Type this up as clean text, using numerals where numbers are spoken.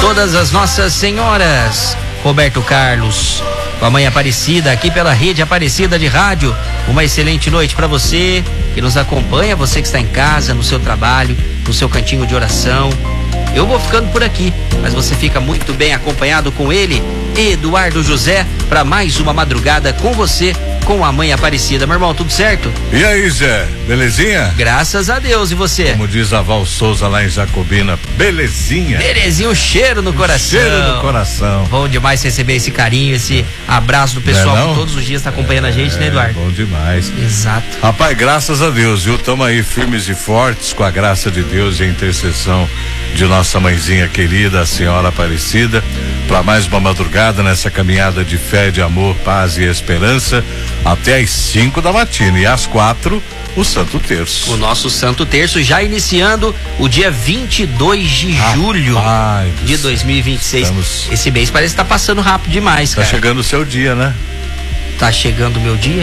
todas as nossas senhoras. Roberto Carlos, com a mãe Aparecida, aqui pela Rede Aparecida de Rádio. Uma excelente noite para você que nos acompanha, você que está em casa, no seu trabalho, no seu cantinho de oração. Eu vou ficando por aqui, mas você fica muito bem acompanhado com ele, Eduardo José, para mais uma madrugada com você, com a mãe Aparecida. Meu irmão, tudo certo? E aí, Zé, belezinha? Graças a Deus, e você? Como diz a Val Souza lá em Jacobina, belezinha? Belezinha, o cheiro no coração. Cheiro no coração. Bom demais receber esse carinho, esse abraço do pessoal que todos os dias está acompanhando a gente, né, Eduardo? Bom demais. Exato. Rapaz, graças a Deus, viu? Estamos aí firmes e fortes com a graça de Deus e a intercessão de nossa mãezinha querida, a senhora Aparecida, para mais uma madrugada nessa caminhada de fé, de amor, paz e esperança, até às 5 da matina, e às 4 o Santo Terço. O nosso Santo Terço já iniciando o dia 22 de julho de 2026. Esse mês parece que tá passando rápido demais, cara. Tá chegando o seu dia, né? Tá chegando o meu dia?